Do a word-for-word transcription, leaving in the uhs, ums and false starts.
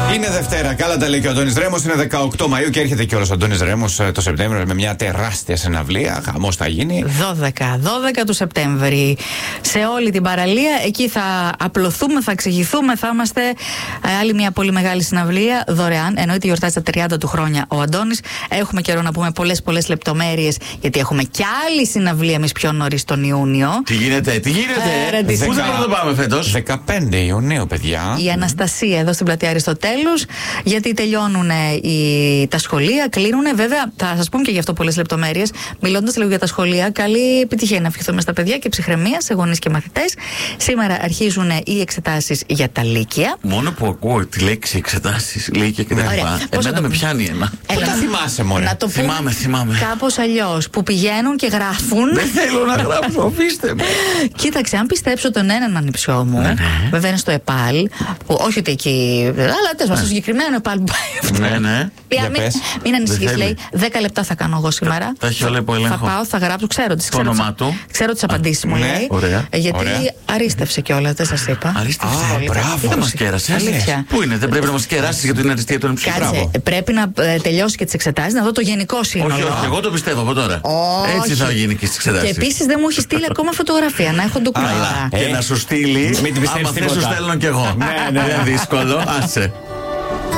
Είναι Δευτέρα, καλά τα λέει και ο Αντώνης Ρέμος. Είναι δεκαοκτώ Μαΐου και έρχεται κιόλας ο Αντώνης Ρέμος το Σεπτέμβριο με μια τεράστια συναυλία. Χαμός θα γίνει. δώδεκα, δώδεκα του Σεπτέμβρη. Σε όλη την παραλία, εκεί θα απλωθούμε, θα εξηγηθούμε, θα είμαστε. Άλλη μια πολύ μεγάλη συναυλία δωρεάν. Εννοείται γιορτάζει τα τριάντα του χρόνια ο Αντώνης. Έχουμε καιρό να πούμε πολλές πολλές λεπτομέρειες, γιατί έχουμε κι άλλη συναυλία εμείς πιο νωρίς τον Ιούνιο. Τι γίνεται, τι γίνεται. Ε, Πού θα το πάμε φέτος? δεκαπέντε Ιουνίου, παιδιά. Η Αναστασία εδώ στην πλατεία Αριστοτέλους, γιατί τελειώνουν οι, τα σχολεία, κλείνουν. Βέβαια, θα σας πούμε και γι' αυτό πολλές λεπτομέρειες. Μιλώντας λίγο για τα σχολεία, καλή επιτυχία να ευχηθούμε στα παιδιά και ψυχραιμία σε γονείς και μαθητές. Σήμερα αρχίζουν οι εξετάσεις για τα λύκεια. Μόνο που ακούω τη λέξη εξετάσεις, λύκεια και τα λοιπά, εμένα το... με πιάνει ένα. Πού τα θυμάσαι, μωρέ? Να το θυμάμαι, θυμάμαι. Κάπως αλλιώς, που πηγαίνουν και γράφουν. Δεν θέλω να γράψω, αφήστε με. Κοίταξε, αν πιστέψω τον έναν ανιψιό μου, ναι, ναι. βέβαια είναι στο ΕΠΑΛ, που όχι ότι εκεί, αλλά τέλος, στο συγκεκριμένο ΕΠΑΛ που πάει. Ναι, ναι. Μην, μην ανησυχείς, λέει. Δέκα λεπτά θα κάνω εγώ σήμερα. Τα έχει όλα υπό έλεγχο. Θα πάω, θα γράψω, ξέρω τις, το όνομά του. Ξέρω τις απαντήσεις μου, λέει. Ωραία. Γιατί ωραία. αρίστευσε κιόλας, δεν σας είπα. Αρίστευσε. Α, μπράβο. Δεν μας κέρασε. Πού είναι, δεν πρέπει να μας κεράσεις για την αριστεία των υψηλών. Κάτσε, πρέπει να τελειώσει και τις εξετάσεις, να δω το γενικό σύνολο. Όχι, όχι, εγώ το πιστεύω από τώρα. Έτσι θα γίνει και στις εξετάσεις. Και επίσης δεν μου έχει στείλει ακόμα φωτογραφία, να έχω ντοκουμέντα. Και να σου στείλει. Μην την πιστεύεις άμα θες σου στέλνω κι εγώ. Ναι, ναι, δύσκολο, άσε.